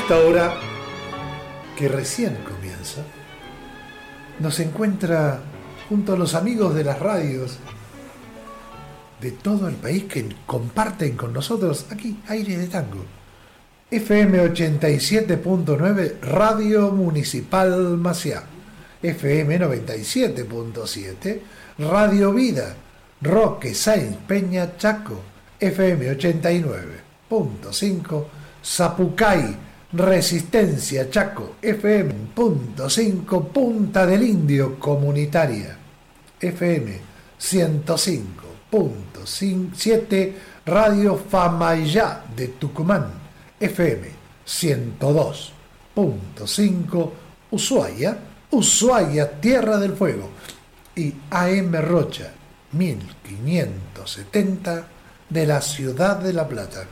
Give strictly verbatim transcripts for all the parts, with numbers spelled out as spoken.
esta hora que recién comienza, nos encuentra junto a los amigos de las radios de todo el país que comparten con nosotros aquí Aire de Tango. F M ochenta y siete punto nueve Radio Municipal Maciá, F M noventa y siete punto siete Radio Vida Roque Sáenz Peña Chaco, F M ochenta y nueve punto cinco Zapucay Resistencia Chaco, F M punto cinco Punta del Indio Comunitaria, F M ciento cinco punto siete Radio Famayá de Tucumán, F M ciento dos punto cinco Ushuaia, Ushuaia Tierra del Fuego, y A M Rocha mil quinientos setenta de la Ciudad de La Plata.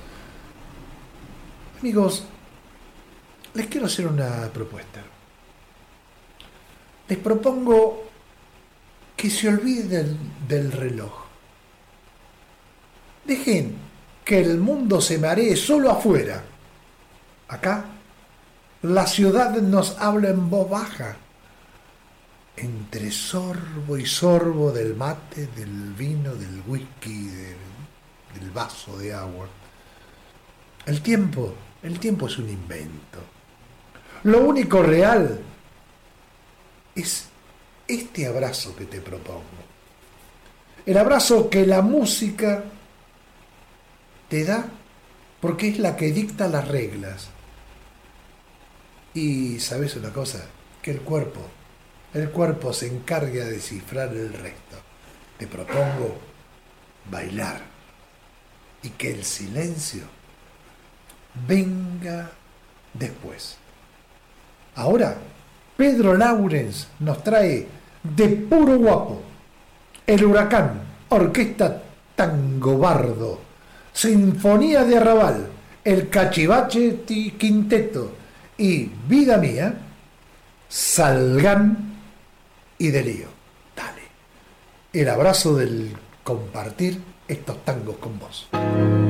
Amigos, les quiero hacer una propuesta. Les propongo que se olviden del reloj. Dejen que el mundo se maree solo afuera. Acá, la ciudad nos habla en voz baja, entre sorbo y sorbo del mate, del vino, del whisky, del, del vaso de agua. El tiempo, el tiempo es un invento. Lo único real es este abrazo que te propongo. El abrazo que la música te da porque es la que dicta las reglas. Y ¿sabes una cosa? Que el cuerpo, el cuerpo se encarga de descifrar el resto. Te propongo bailar y que el silencio venga después. Ahora, Pedro Laurens nos trae de puro guapo El Huracán, Orquesta Tangobardo, Sinfonía de Arrabal, El Cachivache Quinteto y Vida Mía, Salgán y Delío. Dale, el abrazo del compartir estos tangos con vos.